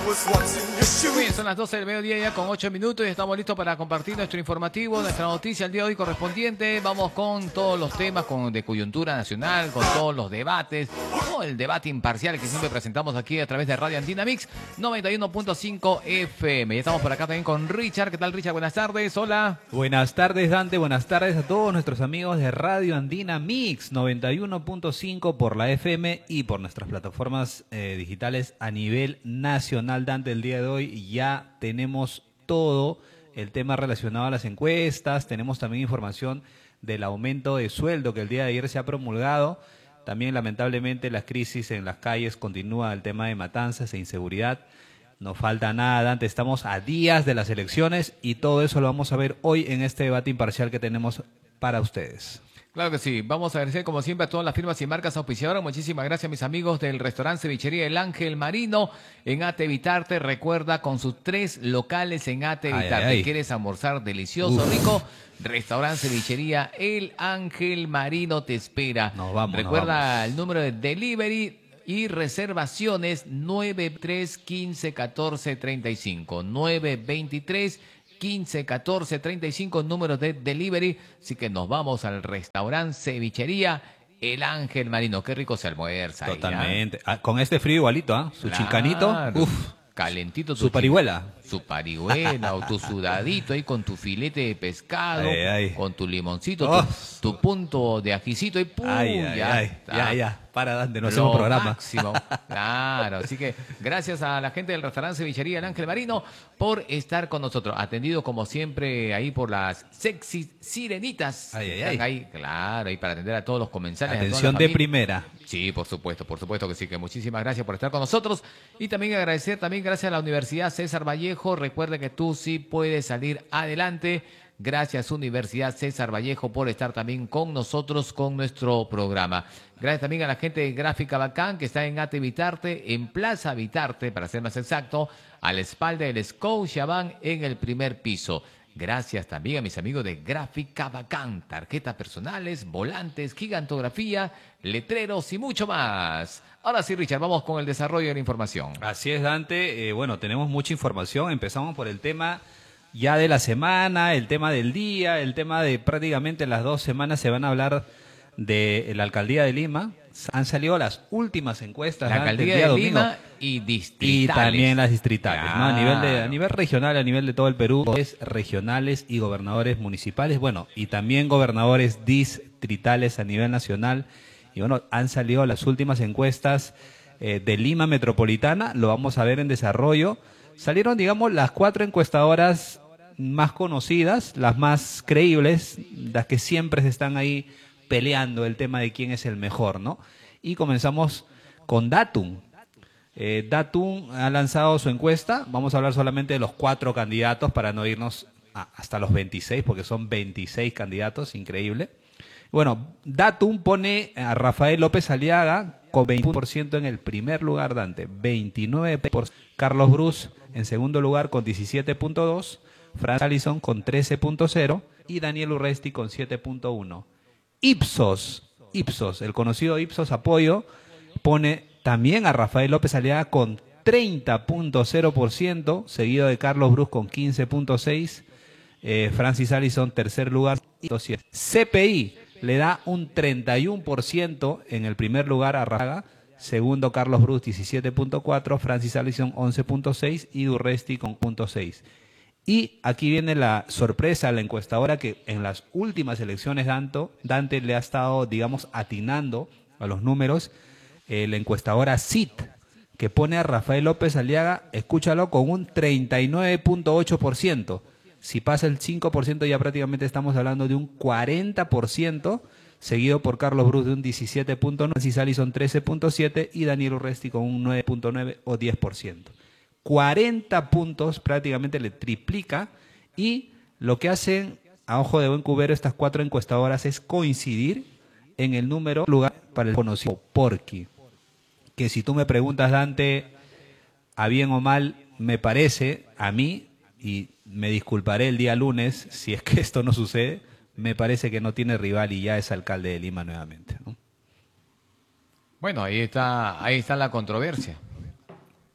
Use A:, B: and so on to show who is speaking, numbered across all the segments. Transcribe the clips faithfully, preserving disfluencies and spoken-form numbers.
A: Muy bien, son las doce del mediodía ya con ocho minutos y estamos listos para compartir nuestro informativo, nuestra noticia el día de hoy correspondiente. Vamos con todos los temas con, de coyuntura nacional, con todos los debates, todo el debate imparcial que siempre presentamos aquí a través de Radio Andina Mix noventa y uno punto cinco F M. Y estamos por acá también con Richard. ¿Qué tal, Richard? Buenas tardes, hola.
B: Buenas tardes, Dante, buenas tardes a todos nuestros amigos de Radio Andina Mix noventa y uno punto cinco por la F M y por nuestras plataformas eh, digitales a nivel nacional. Dante, el día de hoy ya tenemos todo el tema relacionado a las encuestas, tenemos también información del aumento de sueldo que el día de ayer se ha promulgado. También, lamentablemente, las crisis en las calles continúa, el tema de matanzas e inseguridad. No falta nada, Dante, estamos a días de las elecciones y todo eso lo vamos a ver hoy en este debate imparcial que tenemos para ustedes.
A: Claro que sí. Vamos a agradecer como siempre a todas las firmas y marcas auspiciadoras. Muchísimas gracias a mis amigos del restaurante Cevichería El Ángel Marino en Ate Vitarte. Recuerda, con sus tres locales en Ate Vitarte. Ay, ay, ay. ¿Quieres almorzar delicioso, Uf. rico? Restaurante Cevichería El Ángel Marino te espera.
B: Nos vamos,
A: Recuerda
B: nos vamos.
A: el número de delivery y reservaciones nueve tres quince catorce treinta y cinco. nueve veintitrés quince catorce treinta y cinco, números de delivery. Así que nos vamos al restaurante Cevichería El Ángel Marino. Qué rico se almuerza.
B: Totalmente. Ahí, ¿eh? ah, con este frío igualito, ¿ah? ¿eh? Su claro. chicanito. Uf.
A: Calentito.
B: Tu su parihuela.
A: Su parihuela o tu sudadito ahí con tu filete de pescado, ay, ay. con tu limoncito, oh. tu, tu punto de ajicito y ¡pum!
B: Ay, ay,
A: ya,
B: ay, ya, ya, para Dante, no hacemos programa.
A: Máximo. Claro, así que gracias a la gente del restaurante Cevichería El Ángel Marino por estar con nosotros. Atendido como siempre ahí por las sexy sirenitas.
B: Ay, ay, ay.
A: Ahí, claro, ahí para atender a todos los comensales.
B: Atención de primera.
A: Sí, por supuesto, por supuesto que sí, que muchísimas gracias por estar con nosotros. Y también agradecer, también gracias a la Universidad César Vallejo. Recuerde que tú sí puedes salir adelante. Gracias Universidad César Vallejo por estar también con nosotros con nuestro programa. Gracias también a la gente de Gráfica Bacán que está en Ate Vitarte, en Plaza Vitarte, para ser más exacto, a la espalda del Scotiabank en el primer piso. Gracias también a mis amigos de Gráfica Bacán, tarjetas personales, volantes, gigantografía, letreros y mucho más. Ahora sí, Richard, vamos con el desarrollo de la información.
B: Así es, Dante. Eh, bueno, tenemos mucha información. Empezamos por el tema ya de la semana, el tema del día, el tema de prácticamente las dos semanas se van a hablar de la Alcaldía de Lima. Han salido las últimas encuestas.
A: La Alcaldía de domingo. Lima y distritales.
B: Y también las distritales,
A: claro.
B: ¿no? A nivel de, a nivel regional, a nivel de todo el Perú, es regionales y gobernadores municipales, bueno, y también gobernadores distritales a nivel nacional. Y bueno, han salido las últimas encuestas eh, de Lima Metropolitana, lo vamos a ver en desarrollo. Salieron, digamos, las cuatro encuestadoras más conocidas, las más creíbles, las que siempre se están ahí peleando el tema de quién es el mejor, ¿no? Y comenzamos con Datum. Eh, Datum ha lanzado su encuesta. Vamos a hablar solamente de los cuatro candidatos para no irnos a, hasta los veintiséis, porque son veintiséis candidatos, increíble. Bueno, Datum pone a Rafael López Aliaga con veintiuno por ciento en el primer lugar, Dante, veintinueve por ciento. Carlos Brus en segundo lugar con diecisiete punto dos por ciento, Franz Allison con trece punto cero por ciento y Daniel Urresti con siete punto uno por ciento. Ipsos, Ipsos, el conocido Ipsos Apoyo, pone también a Rafael López Aliaga con treinta punto cero por ciento, seguido de Carlos Brus con quince punto seis por ciento, eh, Francis Allison tercer lugar. C P I le da un treinta y uno por ciento en el primer lugar a Raga, segundo Carlos Brus diecisiete punto cuatro, Francis Allison once punto seis y Urresti con punto seis. Y aquí viene la sorpresa, la encuestadora que en las últimas elecciones Dante, Dante le ha estado, digamos, atinando a los números, eh, la encuestadora C I T, que pone a Rafael López Aliaga, escúchalo, con un treinta y nueve punto ocho por ciento. Si pasa el cinco por ciento ya prácticamente estamos hablando de un cuarenta por ciento, seguido por Carlos Brus de un diecisiete punto nueve por ciento, Francis Allison trece punto siete por ciento y Daniel Urresti con un nueve punto nueve por ciento o diez por ciento. cuarenta puntos, prácticamente le triplica, y lo que hacen a ojo de buen cubero estas cuatro encuestadoras es coincidir en el número lugar para el conocido Porky, que si tú me preguntas, Dante, a bien o mal, me parece, a mí, y me disculparé el día lunes si es que esto no sucede, me parece que no tiene rival y ya es alcalde de Lima nuevamente, ¿no?
A: Bueno, ahí está, ahí está la controversia.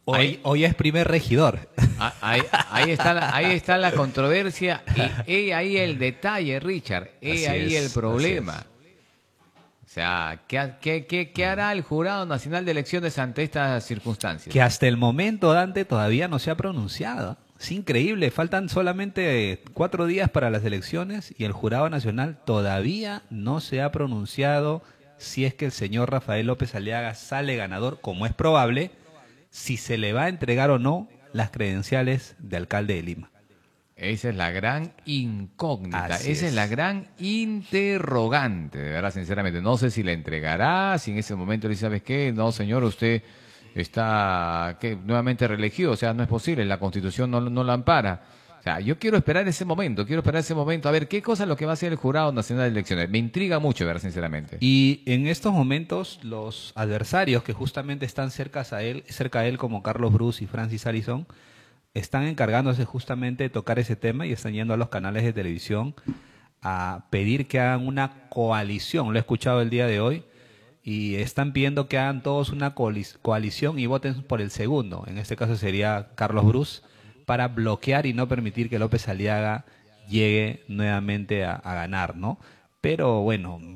B: Hoy,
A: Ahí,
B: hoy es primer regidor.
A: ah, ahí, ahí está la, ahí está la controversia y he ahí el detalle, Richard. He
B: Así
A: ahí el
B: es, así
A: problema.
B: es.
A: O sea, ¿qué, ha- qué, qué, qué hará el Jurado Nacional de Elecciones ante estas circunstancias?
B: Que hasta el momento, Dante, todavía no se ha pronunciado. Es increíble, faltan solamente eh, cuatro días para las elecciones y el Jurado Nacional todavía no se ha pronunciado si es que el señor Rafael López Aliaga sale ganador, como es probable, si se le va a entregar o no las credenciales de alcalde de Lima.
A: Esa es la gran incógnita,
B: Así
A: esa es.
B: es.
A: la gran interrogante, de verdad, sinceramente. No sé si la entregará, si en ese momento le dice, ¿sabes qué? No, señor, usted está ¿qué? nuevamente reelegido, o sea, no es posible, la Constitución no, no la ampara. O sea, yo quiero esperar ese momento, quiero esperar ese momento, a ver qué cosa es lo que va a hacer el Jurado Nacional de Elecciones. Me intriga mucho, de verdad, sinceramente.
B: Y en estos momentos los adversarios que justamente están cerca a él, cerca a él como Carlos Bruce y Francis Allison, están encargándose justamente de tocar ese tema y están yendo a los canales de televisión a pedir que hagan una coalición. Lo he escuchado el día de hoy y están pidiendo que hagan todos una coalic- coalición y voten por el segundo. En este caso sería Carlos Bruce para bloquear y no permitir que López Aliaga llegue nuevamente a, a ganar, ¿no? Pero bueno,